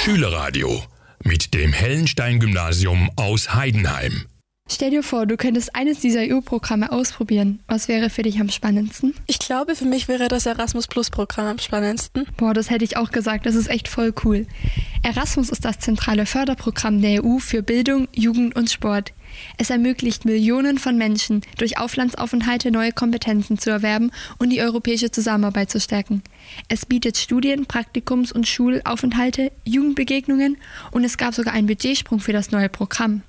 Schülerradio mit dem Hellenstein-Gymnasium aus Heidenheim. Stell dir vor, du könntest eines dieser EU-Programme ausprobieren. Was wäre für dich am spannendsten? Ich glaube, für mich wäre das Erasmus-Plus-Programm am spannendsten. Boah, das hätte ich auch gesagt. Das ist echt voll cool. Erasmus ist das zentrale Förderprogramm der EU für Bildung, Jugend und Sport. Es ermöglicht Millionen von Menschen, durch Auslandsaufenthalte neue Kompetenzen zu erwerben und die europäische Zusammenarbeit zu stärken. Es bietet Studien-, Praktikums- und Schulaufenthalte, Jugendbegegnungen und es gab sogar einen Budgetsprung für das neue Programm.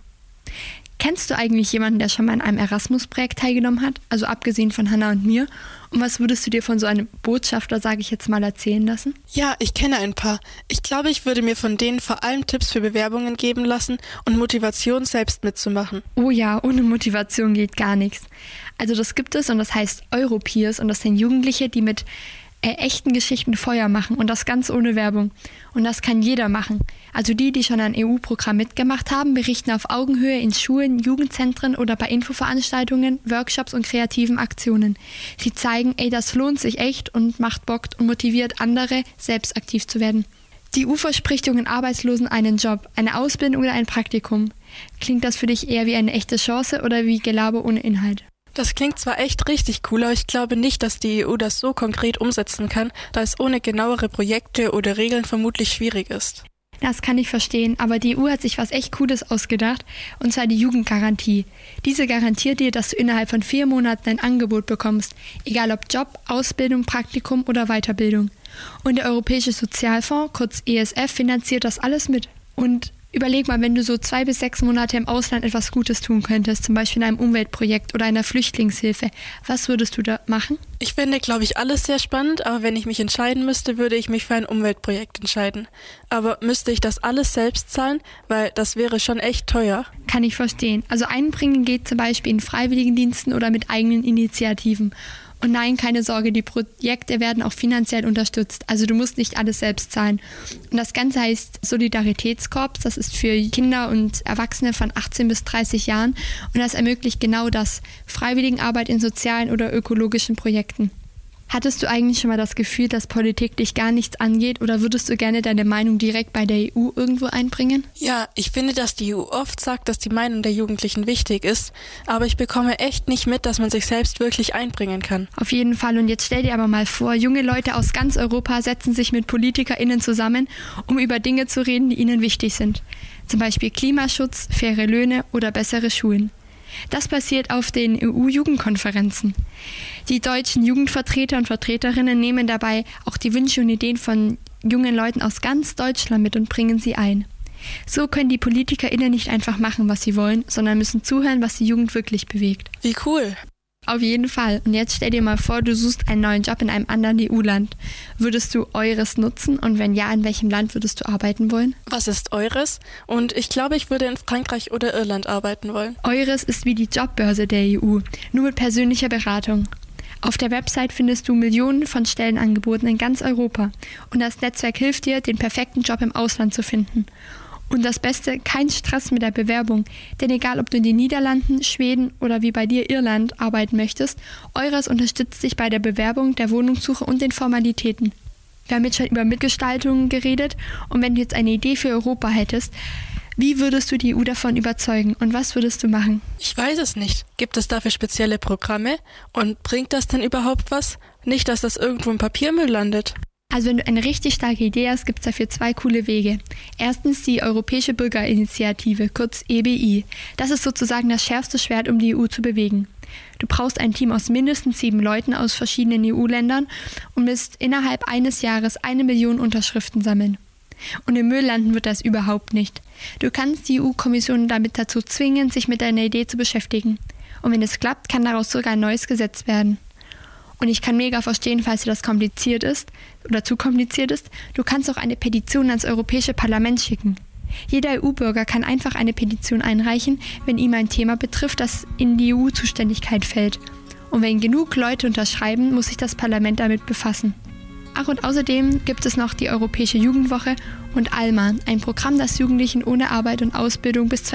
Kennst du eigentlich jemanden, der schon mal an einem Erasmus-Projekt teilgenommen hat? Also abgesehen von Hannah und mir. Und was würdest du dir von so einem Botschafter, sage ich jetzt mal, erzählen lassen? Ja, ich kenne ein paar. Ich glaube, ich würde mir von denen vor allem Tipps für Bewerbungen geben lassen und Motivation, selbst mitzumachen. Oh ja, ohne Motivation geht gar nichts. Also das gibt es und das heißt Europeers und das sind Jugendliche, die mit echten Geschichten Feuer machen und das ganz ohne Werbung. Und das kann jeder machen. Also die schon ein EU-Programm mitgemacht haben, berichten auf Augenhöhe in Schulen, Jugendzentren oder bei Infoveranstaltungen, Workshops und kreativen Aktionen. Sie zeigen, das lohnt sich echt und macht Bock und motiviert andere, selbst aktiv zu werden. Die EU verspricht jungen Arbeitslosen einen Job, eine Ausbildung oder ein Praktikum. Klingt das für dich eher wie eine echte Chance oder wie Gelaber ohne Inhalt? Das klingt zwar echt richtig cool, aber ich glaube nicht, dass die EU das so konkret umsetzen kann, da es ohne genauere Projekte oder Regeln vermutlich schwierig ist. Das kann ich verstehen, aber die EU hat sich was echt Cooles ausgedacht, und zwar die Jugendgarantie. Diese garantiert dir, dass du innerhalb von 4 Monaten ein Angebot bekommst, egal ob Job, Ausbildung, Praktikum oder Weiterbildung. Und der Europäische Sozialfonds, kurz ESF, finanziert das alles mit. Und überleg mal, wenn du so 2 bis 6 Monate im Ausland etwas Gutes tun könntest, zum Beispiel in einem Umweltprojekt oder einer Flüchtlingshilfe, was würdest du da machen? Ich finde, glaube ich, alles sehr spannend, aber wenn ich mich entscheiden müsste, würde ich mich für ein Umweltprojekt entscheiden. Aber müsste ich das alles selbst zahlen? Weil das wäre schon echt teuer. Kann ich verstehen. Also einbringen geht zum Beispiel in Freiwilligendiensten oder mit eigenen Initiativen. Und nein, keine Sorge, die Projekte werden auch finanziell unterstützt. Also du musst nicht alles selbst zahlen. Und das Ganze heißt Solidaritätskorps. Das ist für Kinder und Erwachsene von 18 bis 30 Jahren. Und das ermöglicht genau das: Freiwilligenarbeit in sozialen oder ökologischen Projekten. Hattest du eigentlich schon mal das Gefühl, dass Politik dich gar nichts angeht, oder würdest du gerne deine Meinung direkt bei der EU irgendwo einbringen? Ja, ich finde, dass die EU oft sagt, dass die Meinung der Jugendlichen wichtig ist, aber ich bekomme echt nicht mit, dass man sich selbst wirklich einbringen kann. Auf jeden Fall. Und jetzt stell dir aber mal vor, junge Leute aus ganz Europa setzen sich mit PolitikerInnen zusammen, um über Dinge zu reden, die ihnen wichtig sind. Zum Beispiel Klimaschutz, faire Löhne oder bessere Schulen. Das passiert auf den EU-Jugendkonferenzen. Die deutschen Jugendvertreter und Vertreterinnen nehmen dabei auch die Wünsche und Ideen von jungen Leuten aus ganz Deutschland mit und bringen sie ein. So können die PolitikerInnen nicht einfach machen, was sie wollen, sondern müssen zuhören, was die Jugend wirklich bewegt. Wie cool! Auf jeden Fall. Und jetzt stell dir mal vor, du suchst einen neuen Job in einem anderen EU-Land. Würdest du EURES nutzen, und wenn ja, in welchem Land würdest du arbeiten wollen? Was ist EURES? Und ich glaube, ich würde in Frankreich oder Irland arbeiten wollen. EURES ist wie die Jobbörse der EU, nur mit persönlicher Beratung. Auf der Website findest du Millionen von Stellenangeboten in ganz Europa. Und das Netzwerk hilft dir, den perfekten Job im Ausland zu finden. Und das Beste, kein Stress mit der Bewerbung. Denn egal, ob du in den Niederlanden, Schweden oder wie bei dir Irland arbeiten möchtest, EURES unterstützt dich bei der Bewerbung, der Wohnungssuche und den Formalitäten. Wir haben jetzt schon über Mitgestaltung geredet, und wenn du jetzt eine Idee für Europa hättest, wie würdest du die EU davon überzeugen und was würdest du machen? Ich weiß es nicht. Gibt es dafür spezielle Programme? Und bringt das denn überhaupt was? Nicht, dass das irgendwo im Papiermüll landet. Also wenn du eine richtig starke Idee hast, gibt es dafür 2 coole Wege. Erstens die Europäische Bürgerinitiative, kurz EBI. Das ist sozusagen das schärfste Schwert, um die EU zu bewegen. Du brauchst ein Team aus mindestens 7 Leuten aus verschiedenen EU-Ländern und musst innerhalb eines Jahres 1 Million Unterschriften sammeln. Und im Müll landen wird das überhaupt nicht. Du kannst die EU-Kommission damit dazu zwingen, sich mit deiner Idee zu beschäftigen. Und wenn es klappt, kann daraus sogar ein neues Gesetz werden. Und ich kann mega verstehen, falls dir das kompliziert ist oder zu kompliziert ist. Du kannst auch eine Petition ans Europäische Parlament schicken. Jeder EU-Bürger kann einfach eine Petition einreichen, wenn ihm ein Thema betrifft, das in die EU-Zuständigkeit fällt. Und wenn genug Leute unterschreiben, muss sich das Parlament damit befassen. Ach, und außerdem gibt es noch die Europäische Jugendwoche und ALMA, ein Programm, das Jugendlichen ohne Arbeit und Ausbildung bis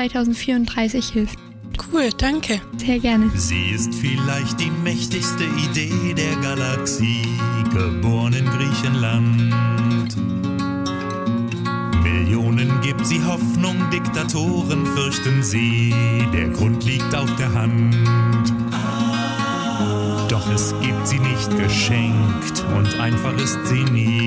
2034 hilft. Cool, danke. Sehr gerne. Sie ist vielleicht die mächtigste Idee der Galaxie, geboren in Griechenland. Millionen gibt sie Hoffnung, Diktatoren fürchten sie, der Grund liegt auf der Hand. Doch es gibt sie nicht geschenkt und einfach ist sie nie.